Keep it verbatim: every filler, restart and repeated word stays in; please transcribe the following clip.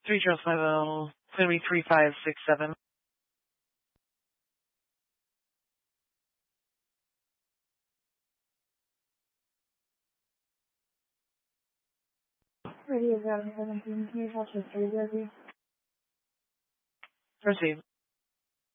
three zero five zero, clear me three five six seven. Radio seventeen, can you help us, Jersey? Proceed.